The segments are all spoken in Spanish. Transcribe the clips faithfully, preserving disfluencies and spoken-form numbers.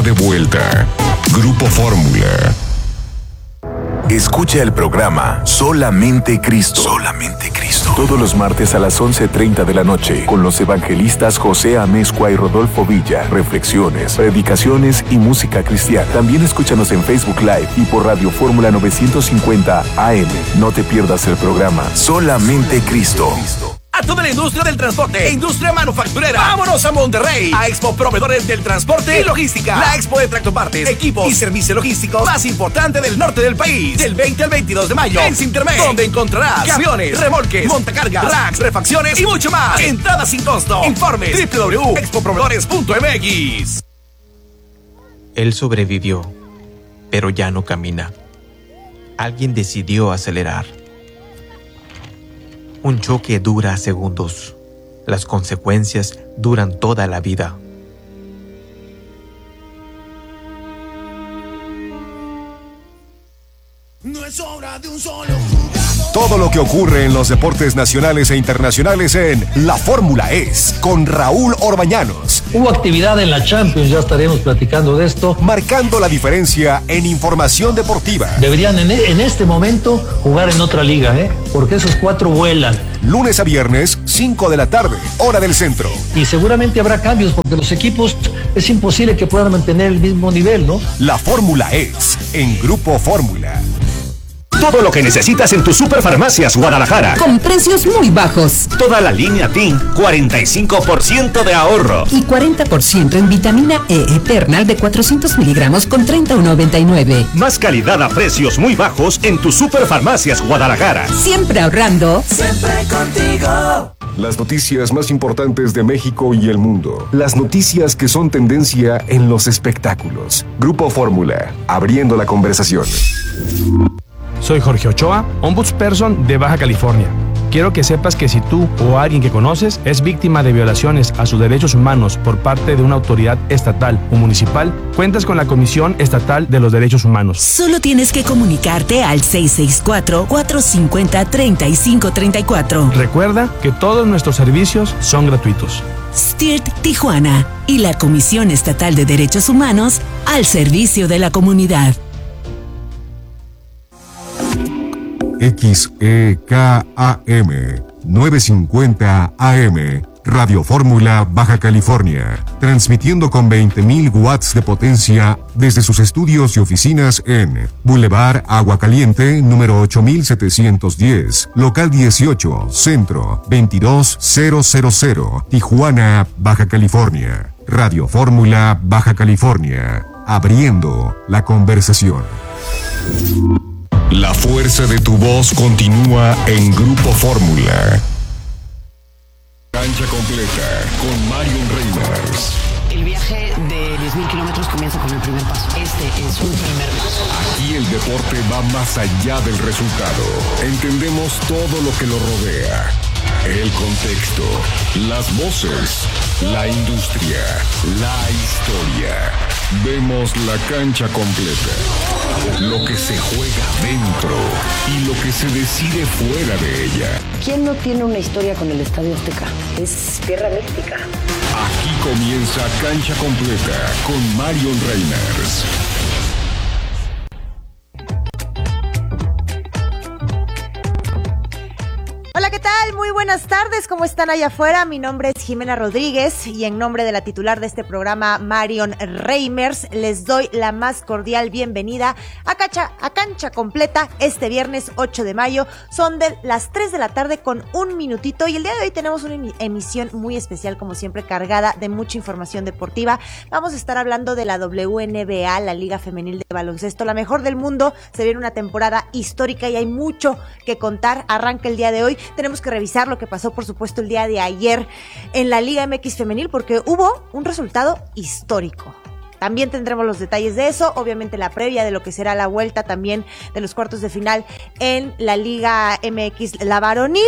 de vuelta. Grupo Fórmula. Escucha el programa Solamente Cristo. Solamente Cristo. Todos los martes a las once treinta de la noche con los evangelistas José Amezcua y Rodolfo Villa. Reflexiones, predicaciones y música cristiana. También escúchanos en Facebook Live y por Radio Fórmula novecientos cincuenta A M. No te pierdas el programa Solamente Cristo. A toda la industria del transporte e industria manufacturera. ¡Vámonos a Monterrey! A Expo Proveedores del Transporte y Logística. La expo de tractopartes, equipos y servicios logísticos más importante del norte del país. Del veinte al veintidós de mayo en Sintermex, donde encontrarás camiones, remolques, montacargas, racks, refacciones y mucho más. Entrada sin costo. Informes doble u doble u doble u punto expo proveedores punto m x. Él sobrevivió, pero ya no camina. Alguien decidió acelerar. Un choque dura segundos. Las consecuencias duran toda la vida. No es obra de un solo jugador. Todo lo que ocurre en los deportes nacionales e internacionales en La Fórmula Es, con Raúl Orbañanos. Hubo actividad en la Champions, ya estaremos platicando de esto. Marcando la diferencia en información deportiva. Deberían en, en este momento jugar en otra liga, ¿eh? Porque esos cuatro vuelan. Lunes a viernes, cinco de la tarde, hora del centro. Y seguramente habrá cambios porque los equipos es imposible que puedan mantener el mismo nivel, ¿no? La Fórmula Es, en Grupo Fórmula. Todo lo que necesitas en tus Superfarmacias Guadalajara. Con precios muy bajos. Toda la línea T I N, cuarenta y cinco por ciento de ahorro. Y cuarenta por ciento en vitamina E Eternal de cuatrocientos miligramos con treinta y uno noventa y nueve. Más calidad a precios muy bajos en tus Superfarmacias Guadalajara. Siempre ahorrando. Siempre contigo. Las noticias más importantes de México y el mundo. Las noticias que son tendencia en los espectáculos. Grupo Fórmula, abriendo la conversación. Soy Jorge Ochoa, ombudsperson de Baja California. Quiero que sepas que si tú o alguien que conoces es víctima de violaciones a sus derechos humanos por parte de una autoridad estatal o municipal, cuentas con la Comisión Estatal de los Derechos Humanos. Solo tienes que comunicarte al seis seis cuatro, cuatro cinco cero, tres cinco tres cuatro. Recuerda que todos nuestros servicios son gratuitos. S T I R T Tijuana y la Comisión Estatal de Derechos Humanos al servicio de la comunidad. X E K A M novecientos cincuenta A M, Radio Fórmula Baja California, transmitiendo con veinte mil watts de potencia desde sus estudios y oficinas en Boulevard Agua Caliente, número ocho mil setecientos diez, local dieciocho, centro, veintidós mil, Tijuana, Baja California. Radio Fórmula Baja California, abriendo la conversación. La fuerza de tu voz continúa en Grupo Fórmula. Cancha completa con Marion Reimers. El viaje de diez mil kilómetros comienza con el primer paso. Este es un primer paso. Aquí el deporte va más allá del resultado. Entendemos todo lo que lo rodea. El contexto, las voces, la industria, la historia. Vemos la cancha completa. Lo que se juega dentro y lo que se decide fuera de ella. ¿Quién no tiene una historia con el Estadio Azteca? Es tierra mística. Aquí comienza Cancha Completa con Marion Reimers. Hola, ¿qué tal? Muy buenas tardes, ¿cómo están allá afuera? Mi nombre es Jimena Rodríguez y en nombre de la titular de este programa, Marion Reimers, les doy la más cordial bienvenida a Cancha, a Cancha Completa este viernes ocho de mayo. Son de las tres de la tarde con un minutito y el día de hoy tenemos una emisión muy especial, como siempre, cargada de mucha información deportiva. Vamos a estar hablando de la W N B A, la Liga Femenil de Baloncesto, la mejor del mundo. Se viene una temporada histórica y hay mucho que contar. Arranca el día de hoy. Tenemos que revisar lo que pasó, por supuesto, el día de ayer en la Liga M X Femenil, porque hubo un resultado histórico. También tendremos los detalles de eso, obviamente la previa de lo que será la vuelta también de los cuartos de final en la Liga M X, la varonil.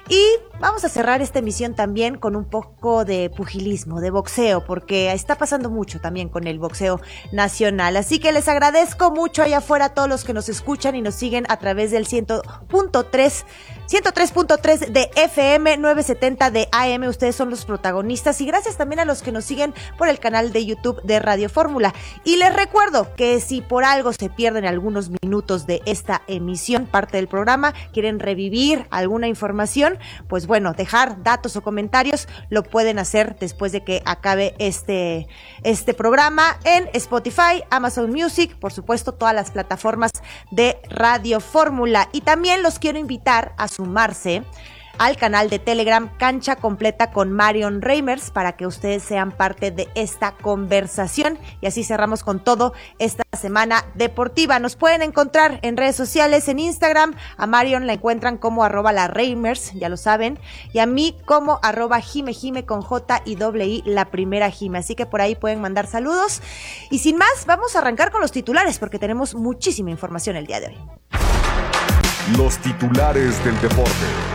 Y vamos a cerrar esta emisión también con un poco de pugilismo, de boxeo, porque está pasando mucho también con el boxeo nacional. Así que les agradezco mucho allá afuera a todos los que nos escuchan y nos siguen a través del ciento tres punto tres de F M, novecientos setenta de A M. Ustedes son los protagonistas y gracias también a los que nos siguen por el canal de YouTube de Radio Fórmula. Y les recuerdo que si por algo se pierden algunos minutos de esta emisión, parte del programa, quieren revivir alguna información, pues bueno, dejar datos o comentarios, lo pueden hacer después de que acabe este, este programa en Spotify, Amazon Music, por supuesto, todas las plataformas de Radio Fórmula. Y también los quiero invitar a sumarse al canal de Telegram Cancha Completa con Marion Reimers para que ustedes sean parte de esta conversación. Y así cerramos con todo esta semana deportiva. Nos pueden encontrar en redes sociales, en Instagram. A Marion la encuentran como arroba la Reimers, ya lo saben. Y a mí como arroba Jime Jime con J y doble I, la primera Jime. Así que por ahí pueden mandar saludos. Y sin más, vamos a arrancar con los titulares porque tenemos muchísima información el día de hoy. Los titulares del deporte.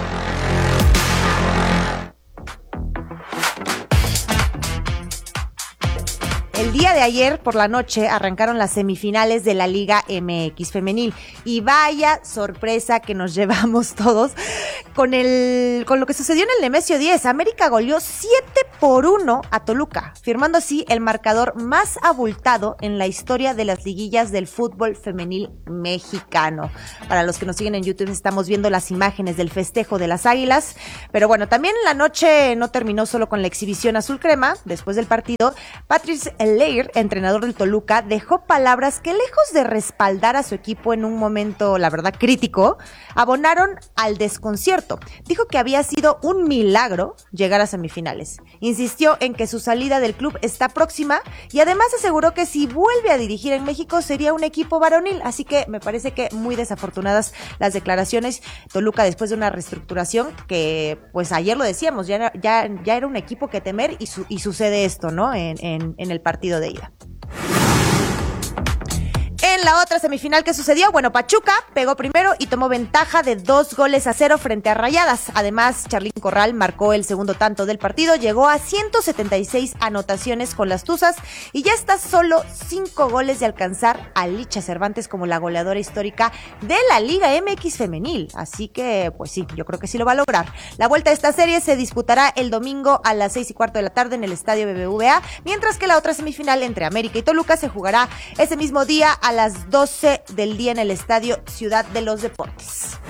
El día de ayer por la noche arrancaron las semifinales de la Liga M X femenil y vaya sorpresa que nos llevamos todos con el con lo que sucedió en el Nemesio diez. América goleó siete por uno a Toluca, firmando así el marcador más abultado en la historia de las liguillas del fútbol femenil mexicano. Para los que nos siguen en YouTube estamos viendo las imágenes del festejo de las Águilas, pero bueno, también la noche no terminó solo con la exhibición azul crema. Después del partido, Patrice Leir, entrenador del Toluca, dejó palabras que, lejos de respaldar a su equipo en un momento, la verdad, crítico, abonaron al desconcierto. Dijo que había sido un milagro llegar a semifinales. Insistió en que su salida del club está próxima y además aseguró que si vuelve a dirigir en México sería un equipo varonil. Así que me parece que muy desafortunadas las declaraciones. Toluca, después de una reestructuración que, pues ayer lo decíamos, ya, ya, ya era un equipo que temer y, su, y sucede esto, ¿no? En, en, en el partido de ida. En la otra semifinal que sucedió, bueno, Pachuca pegó primero y tomó ventaja de dos goles a cero frente a Rayadas. Además, Charlín Corral marcó el segundo tanto del partido, llegó a ciento setenta y seis anotaciones con las Tuzas y ya está solo cinco goles de alcanzar a Licha Cervantes como la goleadora histórica de la Liga M X femenil. Así que, pues sí, yo creo que sí lo va a lograr. La vuelta de esta serie se disputará el domingo a las seis y cuarto de la tarde en el Estadio B B V A, mientras que la otra semifinal entre América y Toluca se jugará ese mismo día a las doce del día en el Estadio Ciudad de los Deportes.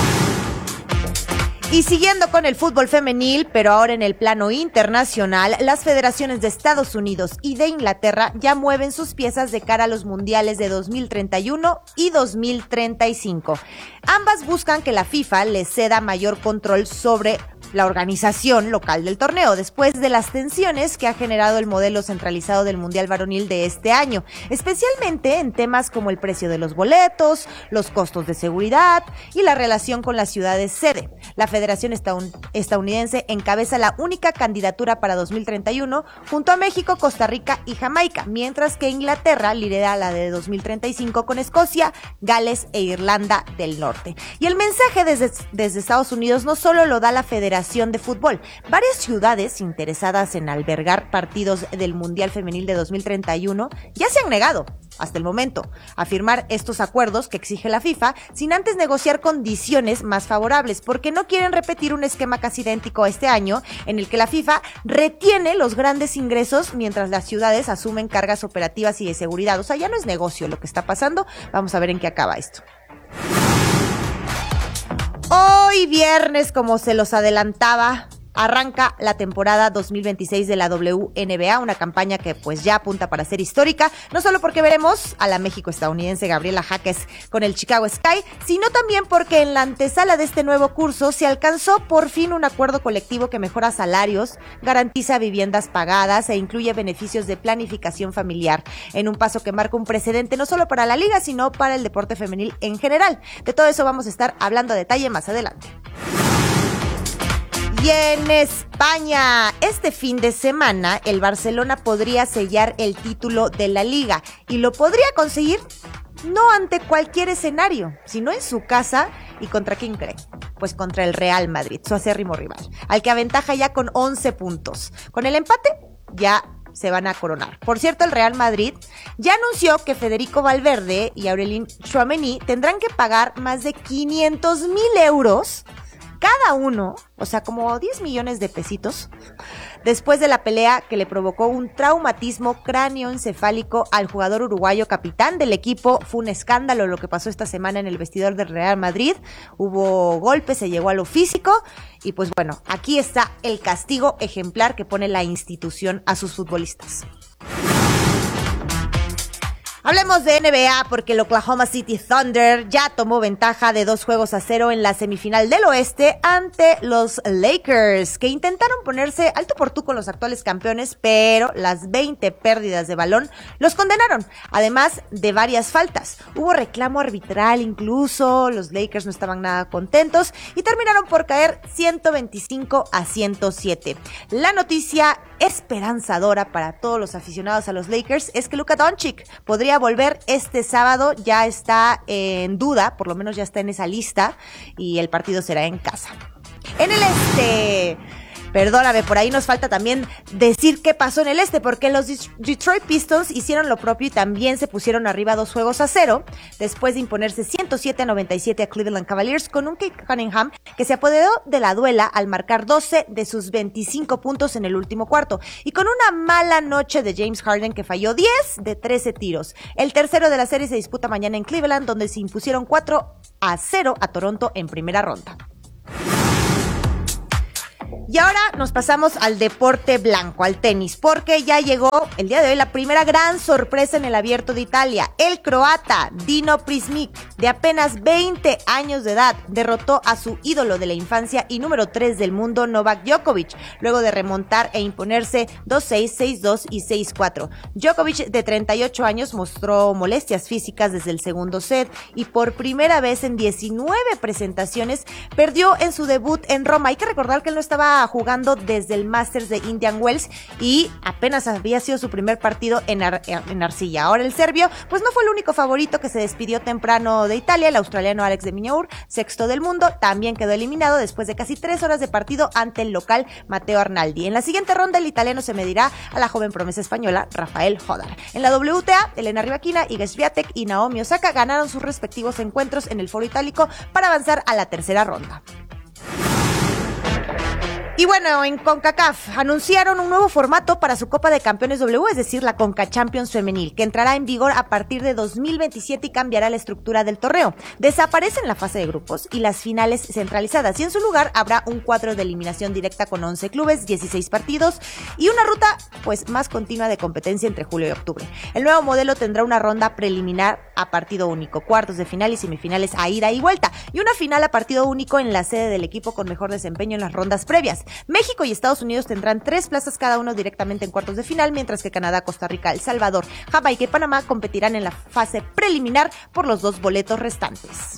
Y siguiendo con el fútbol femenil, pero ahora en el plano internacional, las federaciones de Estados Unidos y de Inglaterra ya mueven sus piezas de cara a los mundiales de dos mil treinta y uno y dos mil treinta y cinco. Ambas buscan que la FIFA les ceda mayor control sobre la organización local del torneo, después de las tensiones que ha generado el modelo centralizado del Mundial Varonil de este año, especialmente en temas como el precio de los boletos, los costos de seguridad y la relación con las ciudades sede. La Federación Estadounidense encabeza la única candidatura para dos mil treinta y uno junto a México, Costa Rica y Jamaica, mientras que Inglaterra lidera la de dos mil treinta y cinco con Escocia, Gales e Irlanda del Norte. Y el mensaje desde, desde Estados Unidos no solo lo da la Federación de Fútbol. Varias ciudades interesadas en albergar partidos del Mundial Femenil de dos mil treinta y uno ya se han negado, hasta el momento, a firmar estos acuerdos que exige la FIFA sin antes negociar condiciones más favorables, porque no quieren repetir un esquema casi idéntico a este año, en el que la FIFA retiene los grandes ingresos mientras las ciudades asumen cargas operativas y de seguridad. O sea, ya no es negocio lo que está pasando. Vamos a ver en qué acaba esto. Hoy viernes, como se los adelantaba, arranca la temporada dos mil veintiséis de la W N B A, una campaña que pues ya apunta para ser histórica, no solo porque veremos a la México-estadounidense Gabriela Jaques con el Chicago Sky, sino también porque en la antesala de este nuevo curso se alcanzó por fin un acuerdo colectivo que mejora salarios, garantiza viviendas pagadas e incluye beneficios de planificación familiar, en un paso que marca un precedente no solo para la liga, sino para el deporte femenil en general. De todo eso vamos a estar hablando a detalle más adelante. Y en España, este fin de semana, el Barcelona podría sellar el título de la Liga y lo podría conseguir no ante cualquier escenario, sino en su casa. ¿Y contra quién creen? pues contra el Real Madrid, su acérrimo rival, al que aventaja ya con once puntos. Con el empate, ya se van a coronar. Por cierto, el Real Madrid ya anunció que Federico Valverde y Aurélien Tchouaméni tendrán que pagar más de quinientos mil euros cada uno, o sea, como diez millones de pesitos, después de la pelea que le provocó un traumatismo cráneoencefálico al jugador uruguayo capitán del equipo. Fue un escándalo lo que pasó esta semana en el vestidor del Real Madrid. Hubo golpes, se llegó a lo físico y pues bueno, aquí está el castigo ejemplar que pone la institución a sus futbolistas. Hablemos de N B A porque el Oklahoma City Thunder ya tomó ventaja de dos juegos a cero en la semifinal del oeste ante los Lakers, que intentaron ponerse al tú por tú con los actuales campeones, pero las veinte pérdidas de balón los condenaron, además de varias faltas. Hubo reclamo arbitral incluso, los Lakers no estaban nada contentos y terminaron por caer ciento veinticinco a ciento siete. La noticia esperanzadora para todos los aficionados a los Lakers es que Luka Doncic podría volver este sábado, ya está en duda, por lo menos ya está en esa lista y el partido será en casa. En el este, perdóname, por ahí nos falta también decir qué pasó en el este, porque los Detroit Pistons hicieron lo propio y también se pusieron arriba dos juegos a cero, después de imponerse ciento siete a noventa y siete a Cleveland Cavaliers con un Cade Cunningham que se apoderó de la duela al marcar doce de sus veinticinco puntos en el último cuarto, y con una mala noche de James Harden que falló diez de trece tiros. El tercero de la serie se disputa mañana en Cleveland, donde se impusieron cuatro a cero a Toronto en primera ronda. Y ahora nos pasamos al deporte blanco, al tenis, porque ya llegó el día de hoy la primera gran sorpresa en el Abierto de Italia. El croata Dino Prismic, de apenas veinte años de edad, derrotó a su ídolo de la infancia y número tres del mundo, Novak Djokovic, luego de remontar e imponerse dos seis, seis dos y seis cuatro. Djokovic, de treinta y ocho años, mostró molestias físicas desde el segundo set y por primera vez en diecinueve presentaciones perdió en su debut en Roma. Hay que recordar que él no estaba jugando desde el Masters de Indian Wells y apenas había sido su primer partido en, ar- en arcilla. Ahora el serbio pues no fue el único favorito que se despidió temprano de Italia. El australiano Alex de Minaur, sexto del mundo, también quedó eliminado después de casi tres horas de partido ante el local Matteo Arnaldi. En la siguiente ronda el italiano se medirá a la joven promesa española Rafael Hodar. En la W T A, Elena Rybakina, Iga Swiatek y Naomi Osaka ganaron sus respectivos encuentros en el foro itálico para avanzar a la tercera ronda. Y bueno, en CONCACAF anunciaron un nuevo formato para su Copa de Campeones W, es decir, la Conca Champions Femenil, que entrará en vigor a partir de dos mil veintisiete y cambiará la estructura del torneo. Desaparecen la fase de grupos y las finales centralizadas, y en su lugar habrá un cuadro de eliminación directa con once clubes, dieciséis partidos y una ruta pues más continua de competencia entre julio y octubre. El nuevo modelo tendrá una ronda preliminar a partido único, cuartos de final y semifinales a ida y vuelta, y una final a partido único en la sede del equipo con mejor desempeño en las rondas previas. México y Estados Unidos tendrán tres plazas cada uno directamente en cuartos de final, mientras que Canadá, Costa Rica, El Salvador, Jamaica y Panamá competirán en la fase preliminar por los dos boletos restantes.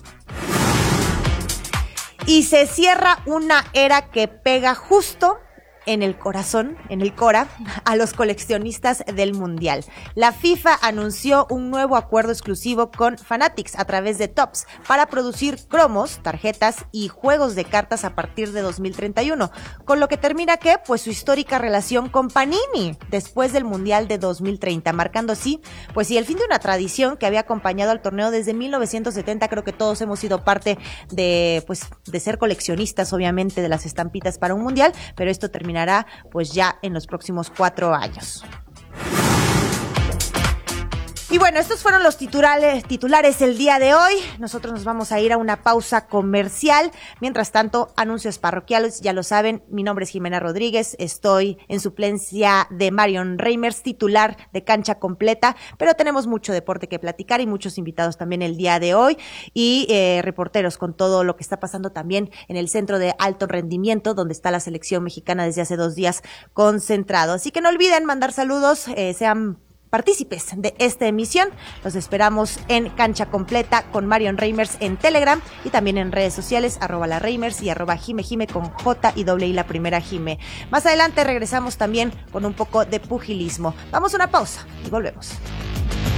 Y se cierra una era que pega justo en el corazón, en el Cora, a los coleccionistas del Mundial. La FIFA anunció un nuevo acuerdo exclusivo con Fanatics a través de Topps para producir cromos, tarjetas y juegos de cartas a partir de dos mil treinta y uno, con lo que termina ¿qué? Pues su histórica relación con Panini después del Mundial de dos mil treinta, marcando así, pues sí, el fin de una tradición que había acompañado al torneo desde mil novecientos setenta. Creo que todos hemos sido parte de, pues, de ser coleccionistas, obviamente, de las estampitas para un Mundial, pero esto termina pues ya en los próximos cuatro años. Y bueno, estos fueron los titulares, titulares el día de hoy. Nosotros nos vamos a ir a una pausa comercial. Mientras tanto, anuncios parroquiales, ya lo saben, mi nombre es Jimena Rodríguez, estoy en suplencia de Marion Reimers, titular de Cancha Completa, pero tenemos mucho deporte que platicar y muchos invitados también el día de hoy y eh, reporteros con todo lo que está pasando también en el Centro de Alto Rendimiento, donde está la selección mexicana desde hace dos días concentrado. Así que no olviden mandar saludos, eh, sean partícipes de esta emisión. Los esperamos en Cancha Completa con Marion Reimers en Telegram y también en redes sociales, arroba la Reimers y arroba Jime Jime con J y doble I la primera Jime. Más adelante regresamos también con un poco de pugilismo. Vamos a una pausa y volvemos.